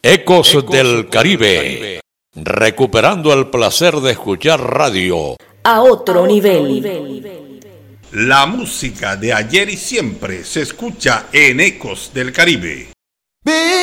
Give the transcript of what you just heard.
Ecos del Caribe, recuperando el placer de escuchar radio a otro nivel. La música de ayer y siempre se escucha en Ecos del Caribe.